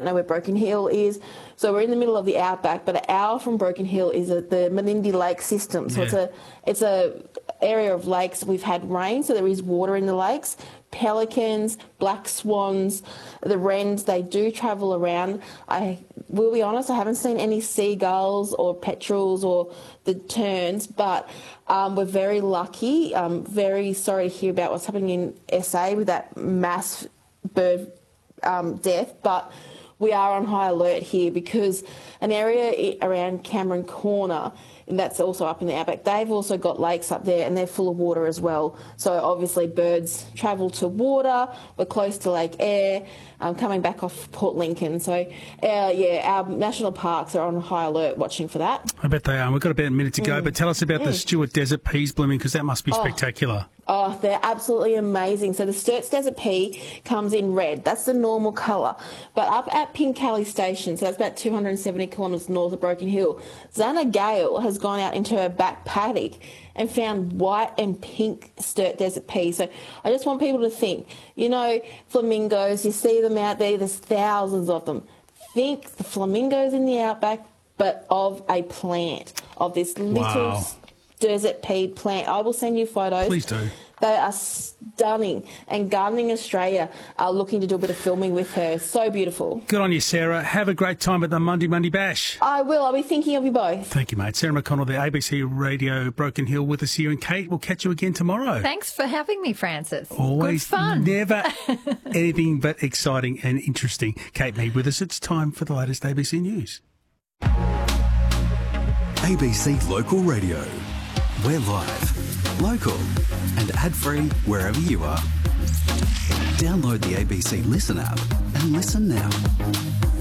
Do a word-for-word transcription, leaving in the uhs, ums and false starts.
know where Broken Hill is. So we're in the middle of the outback, but an hour from Broken Hill is a, the Menindee Lake system. So yeah. it's a it's a area of lakes. We've had rain, so there is water in the lakes. Pelicans, black swans, the wrens, they do travel around. I will be honest, I haven't seen any seagulls or petrels or the terns, but um, we're very lucky. Um, very sorry to hear about what's happening in S A with that mass bird um, death, but we are on high alert here because an area around Cameron Corner, and that's also up in the outback, they've also got lakes up there and they're full of water as well. So obviously birds travel to water. We're close to Lake Eyre, um, coming back off Port Lincoln. So, uh, yeah, our national parks are on high alert watching for that. I bet they are. We've got about a minute to go, mm. but tell us about mm. the Stewart Desert peas blooming, because that must be oh. spectacular. Oh, they're absolutely amazing. So the Sturt's Desert Pea comes in red. That's the normal colour. But up at Pincali Station, so that's about two hundred seventy kilometres north of Broken Hill, Xana Gale has gone out into her back paddock and found white and pink Sturt Desert Pea. So I just want people to think, you know, flamingos, you see them out there, there's thousands of them. Think the flamingos in the outback, but of a plant, of this little... Wow. desert pea plant. I will send you photos. Please do. They are stunning, and Gardening Australia are looking to do a bit of filming with her. So beautiful. Good on you, Sarah. Have a great time at the Monday Monday Bash. I will. I'll be thinking of you both. Thank you, mate. Sarah McConnell, the A B C Radio Broken Hill with us here, and Kate, we'll catch you again tomorrow. Thanks for having me, Francis. Always Good fun. Never anything but exciting and interesting. Kate Mead with us. It's time for the latest A B C News. A B C Local Radio. We're live, local and ad-free wherever you are. Download the A B C Listen app and listen now.